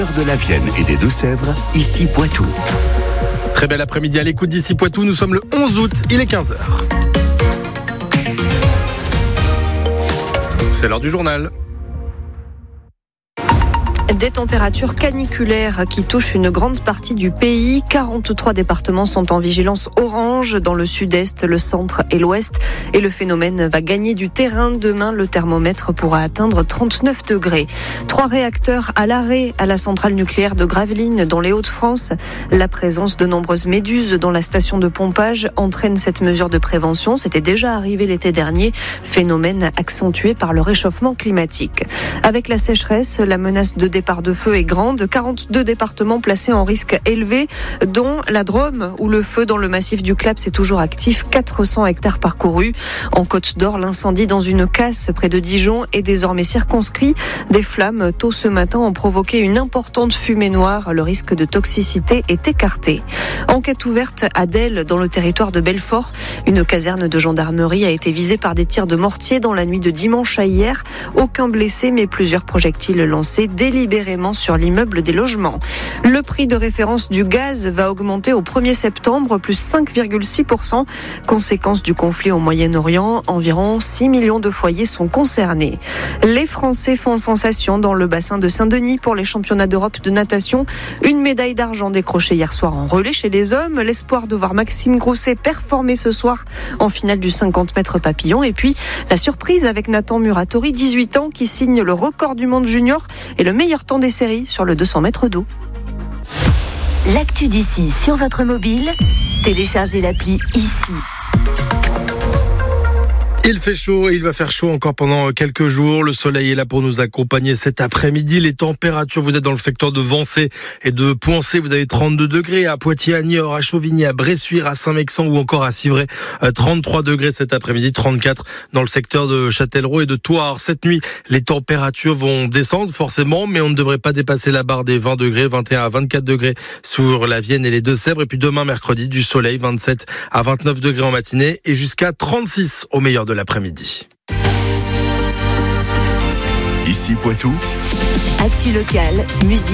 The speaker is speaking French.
De la Vienne et des Deux-Sèvres, ici Poitou. Très bel après-midi à l'écoute d'ici Poitou. Nous sommes le 11 août, il est 15h. C'est l'heure du journal. Des températures caniculaires qui touchent une grande partie du pays. 43 départements sont en vigilance orange dans le sud-est, le centre et l'ouest. Et le phénomène va gagner du terrain. Demain, le thermomètre pourra atteindre 39 degrés. 3 réacteurs à l'arrêt à la centrale nucléaire de Gravelines dans les Hauts-de-France. La présence de nombreuses méduses dans la station de pompage entraîne cette mesure de prévention. C'était déjà arrivé l'été dernier. Phénomène accentué par le réchauffement climatique. Avec la sécheresse, la menace de départ de feu est grande. 42 départements placés en risque élevé, dont la Drôme, où le feu dans le massif du Claps est toujours actif. 400 hectares parcourus. En Côte d'Or, l'incendie dans une casse près de Dijon est désormais circonscrit. Des flammes, tôt ce matin, ont provoqué une importante fumée noire. Le risque de toxicité est écarté. Enquête ouverte à Delle, dans le territoire de Belfort. Une caserne de gendarmerie a été visée par des tirs de mortier dans la nuit de dimanche à hier. Aucun blessé, mais plusieurs projectiles lancés délibérément sur l'immeuble des logements. Le prix de référence du gaz va augmenter au 1er septembre, plus 5,6%. Conséquence du conflit au Moyen-Orient, environ 6 millions de foyers sont concernés. Les Français font sensation dans le bassin de Saint-Denis pour les championnats d'Europe de natation. Une médaille d'argent décrochée hier soir en relais chez les hommes. L'espoir de voir Maxime Grousset performer ce soir en finale du 50 mètres papillon. Et puis, la surprise avec Nathan Muratori, 18 ans, qui signe le record du monde junior et le meilleur temps des séries sur le 200 mètres d'eau. L'actu d'ici sur votre mobile, téléchargez l'appli ici. Il fait chaud et il va faire chaud encore pendant quelques jours. Le soleil est là pour nous accompagner cet après-midi. Les températures, vous êtes dans le secteur de Vancé et de Poincé, vous avez 32 degrés. À Poitiers, à Niort, à Chauvigny, à Bressuire, à Saint-Mexan ou encore à Civray, 33 degrés cet après-midi, 34 dans le secteur de Châtellerault et de Thouars. Cette nuit, les températures vont descendre forcément, mais on ne devrait pas dépasser la barre des 20 degrés, 21 à 24 degrés sur la Vienne et les Deux-Sèvres. Et puis demain, mercredi, du soleil, 27 à 29 degrés en matinée et jusqu'à 36 au meilleur de l'après-midi. Ici Poitou. Actu locale, musique.